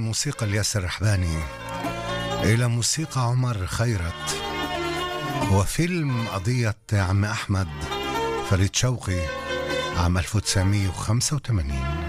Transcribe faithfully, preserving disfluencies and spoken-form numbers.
موسيقى الياس الرحباني إلى موسيقى عمر خيرت وفيلم قضية عم أحمد فريد شوقي عام ألف وتسعمية وخمسة وثمانين.